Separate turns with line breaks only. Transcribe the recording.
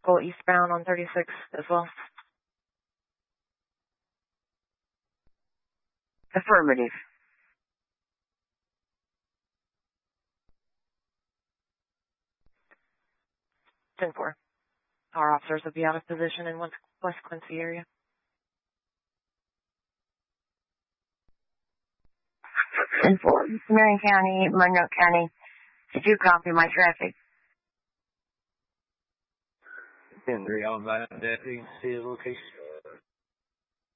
vehicle eastbound on 36 as well.
Affirmative.
10-4. Our officers will be out of position in West Quincy area.
10-4. Marion County, Monroe County. Did you copy my traffic?
10-3, all by deputy, see the location.